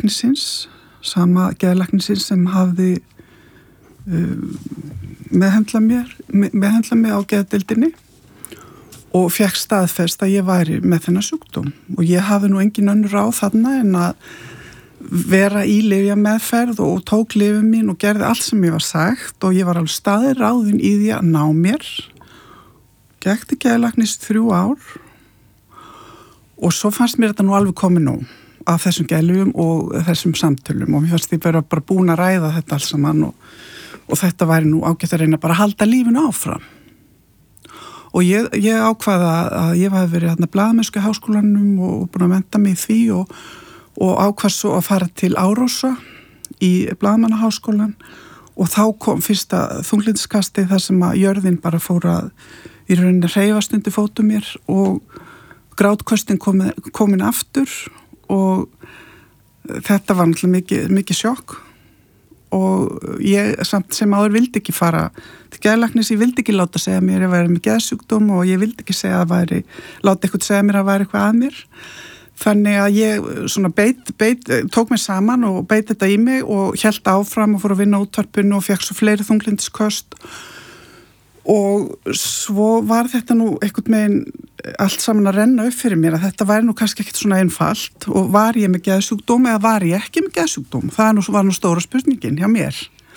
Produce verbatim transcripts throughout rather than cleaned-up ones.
geðlæknisins, sama geðlæknisins sem hafði uh, meðhöndlað mér, meðhöndlað mig á geðdeildinni og fekk staðfest að ég væri með þennan sjúkdóm og ég hafi nú engin önnur ráð þarna en að vera í lyfjameðferð og tók lyfin mín og gerði allt sem ég var sagt og ég var alveg staðið ráðin í því að ná mér. Gekk til geðlæknis þrjú ár og svo fannst mér þetta nú alveg komið nóg af þessum geðlyfjum og þessum samtölum og mér fannst ég bara, bara búin að ræða þetta alls saman og, og þetta væri nú ágætt að reyna bara að halda lífinu áfram. Og ég, ég ákvaða að ég hafi verið hérna blaðamennsku í háskólanum og búin að mennta mig í því og, og ákvað svo að fara til Árósa í blaðamannaháskólan og þá kom fyrsta þunglyndskastið þar sem að jörðin bara fór að í rauninni hreyfast undir fótum mér og grátköstin komin, komin aftur og þetta var náttúrulega mikið, mikið sjokk og ég samt sem áður vildi ekki fara til geðlæknis, ég vildi ekki láta segja mér að væri með geðsjúkdóm og ég vildi ekki segja að væri, láta eitthvað segja mér að væri eitthvað að mér. Þannig að ég svona beit, beit, tók mig saman og beit þetta í mig og hélt áfram og fór að vinna útvarpinu og fekk svo fleiri þunglyndisköst og svo var þetta nú einhvern veginn allt saman að renna upp fyrir mér að þetta væri nú kannski ekkert svona einfalt og var ég með geðsjúkdóm eða var ég ekki með geðsjúkdóm, það nú, var nú stóra spurningin hjá mér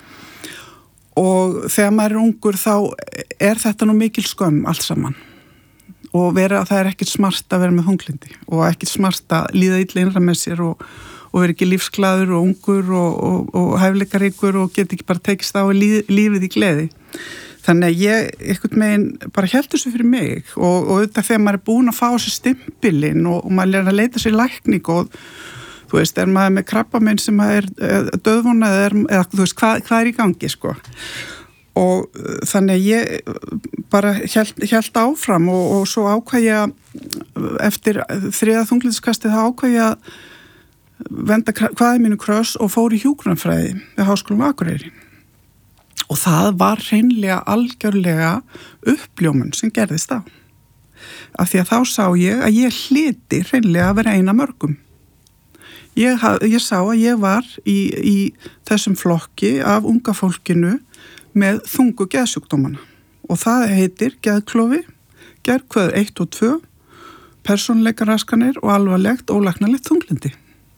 og þegar maður er ungur þá er þetta nú mikil skömm allt saman og vera, það er ekkert smart að vera með þunglyndi og ekkert smart að líða illa innra með sér og, og vera ekki lífsglaður og ungur og, og, og hæfileikaríkur og geta ekki bara tekist á líf, lífið í gleði. Þannig að ég einhvern veginn bara hélt þessu fyrir mig og, og auðvitað þegar maður er búin að fá þessi stimpilinn og, og maður er að leita sér lækning og þú veist, er maður með krabbamein sem er döðvona eða, er, eða þú veist, hvað, hvað er í gangi sko og þannig að ég bara hélt, hélt áfram og, og svo ákvað ég að eftir þriða þunglyndskastið þá ákvað ég að venda hvaði mínu kross og fór í hjúkrunarfræði við Háskólanum á Akureyri. Og það var hreinlega algjörlega uppljómun sem gerðist á. Af því að þá sá ég að ég hlyti hreinlega að vera eina mörgum. Ég, ég sá að ég var í, í þessum flokki af unga fólkinu með þungu geðsjúkdómana. Og það heitir geðklofi, geðkvöður eitt og tvö, persónuleikaraskanir og alvarlegt ólæknanlegt þunglyndi.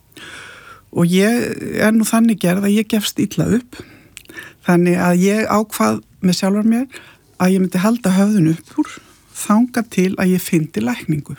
Og ég er nú þannig gerð að ég gefst illa upp. Þannig að ég ákvað með sjálfar mér að ég myndi halda höfðun upp úr þangað til að ég fyndi lækningu.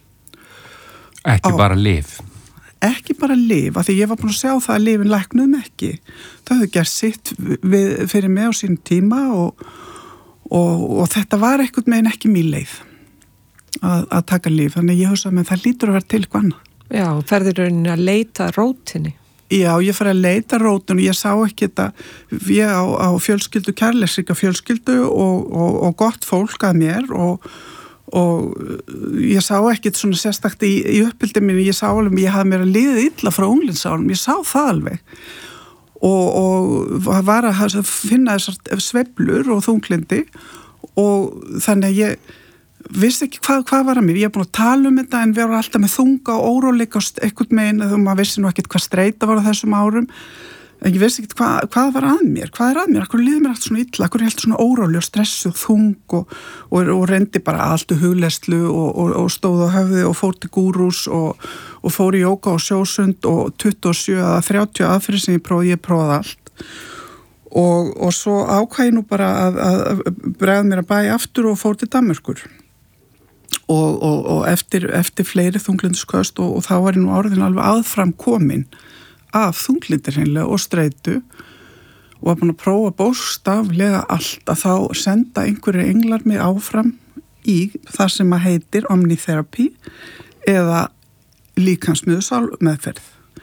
Ekki Á, bara lyf? Ekki bara lyf, af því ég var búin að sjá það að lyfin læknuðum ekki. Það hefur gert sitt við, fyrir mig á sín tíma og, og, og þetta var einhvern veginn ekki mín leið að, að taka lyf. Þannig ég hugsa að það lítur að vera til eitthvað annað. Já, ferður rauninni að leita rótinni. Já, ég fari að leita rótun og ég sá ekki þetta, ég á, á fjölskyldu, kærleiksríka fjölskyldu og, og, og gott fólk að mér og, og ég sá ekkert svona sérstakt í, í uppbyldi minni, ég sá alveg, ég hafði mér að liðið illa frá unglingsárum, ég sá það alveg og, og var að finna þessar sveiflur og þunglindi og þannig að ég vissi ekki hvað, hvað var að mér, ég er búin að tala um þetta en við varum alltaf með þunga og óróleika og eitthvað meginn, þegar maður vissi nú ekkert hvað streita var á þessum árum, en ég vissi ekkert hvað, hvað var að mér, hvað er að mér, akkur liði mér alltaf svona illa, akkur er alltaf svona óróleg og stressuð, þung og, og, og reyndi bara allt hugleðslu og, og, og stóð á höfði og fór til gúrús og, og fór í jóga og sjósund og tuttugu og sjö eða þrjátíu aðferðir sem ég prófaði, ég prófaði allt og, og svo ákvað ég nú bara að, að bregða mér að bæja aftur og fór til Danmerkur. Og, og, og eftir, eftir fleiri þunglyndisköst og, og þá var ég nú orðin alveg aðfram komin af þunglindir hreinlega og streitu og var búin að prófa bókstaflega allt að þá senda einhverju englar mig áfram í það sem að heitir omnitherapy eða líkamsmiðsál meðferð.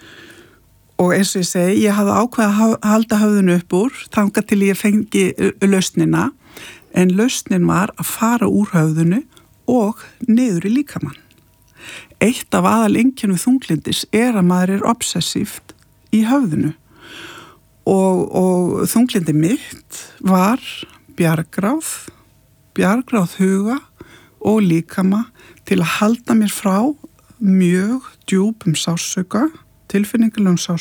Og eins og ég segi, ég hafði ákveð að halda höfðinu upp úr þangað til ég fengi lausnina en lausnin var að fara úr höfðinu og niður í líkamann. Eitt af aðal einkennum þunglindis er að maður er obsessíft í höfðinu og, og þunglindi mitt var bjargráð, bjargráð huga og líkama til að halda mér frá mjög djúpum sársauka, tilfinningulegum sársauka